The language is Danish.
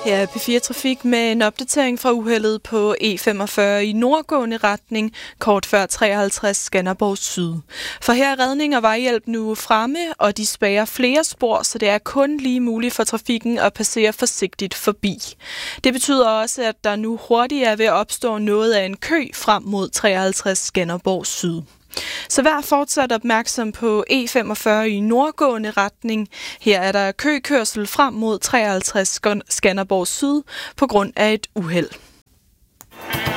Her er P4 Trafik med en opdatering fra uheldet på E45 i nordgående retning, kort før 53 Skanderborg Syd. For her er redning og vejhjælp nu fremme, og de spærrer flere spor, så det er kun lige muligt for trafikken at passere forsigtigt forbi. Det betyder også, at der nu hurtigt er ved at opstå noget af en kø frem mod 53 Skanderborg Syd. Så vær fortsat opmærksom på E45 i nordgående retning. Her er der køkørsel frem mod 53 Skanderborg Syd på grund af et uheld.